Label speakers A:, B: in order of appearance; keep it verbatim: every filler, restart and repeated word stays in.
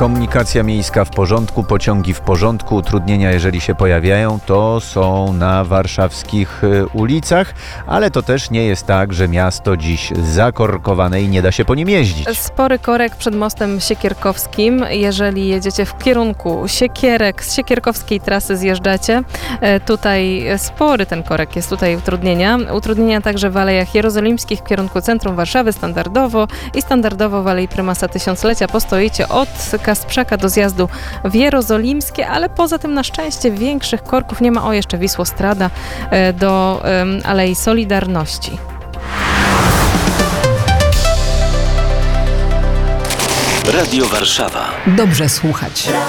A: Komunikacja miejska w porządku, pociągi w porządku, utrudnienia jeżeli się pojawiają, to są na warszawskich ulicach, ale to też nie jest tak, że miasto dziś zakorkowane i nie da się po nim jeździć.
B: Spory korek przed mostem Siekierkowskim. Jeżeli jedziecie w kierunku Siekierek, z Siekierkowskiej trasy zjeżdżacie, tutaj spory ten korek, jest tutaj utrudnienia. Utrudnienia także w Alejach Jerozolimskich w kierunku centrum Warszawy standardowo i standardowo w Alei Prymasa Tysiąclecia postoicie od Kasprzaka do zjazdu w Jerozolimskie, ale poza tym na szczęście większych korków nie ma. O, jeszcze Wisłostrada do um, Alei Solidarności.
C: Radio Warszawa.
D: Dobrze słuchać.